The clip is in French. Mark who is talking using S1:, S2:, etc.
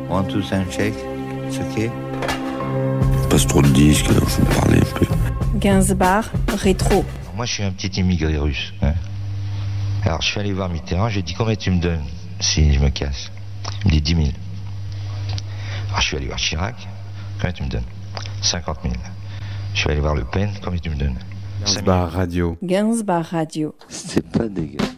S1: One, two, sound check. It's okay.
S2: Il passe trop de disques, alors faut me parler un peu.
S3: Gainsbourg, rétro.
S4: Moi, je suis un petit immigré russe. Hein. Alors, je suis allé voir Mitterrand, j'ai dit combien tu me donnes si je me casse. Il me dit 10 000. Alors, je suis allé voir Chirac, combien tu me donnes 50 000. Je suis allé voir Le Pen, combien tu me donnes 5 000.
S5: Gainsbourg Radio.
S3: Gainsbourg Radio.
S2: C'est pas dégueu.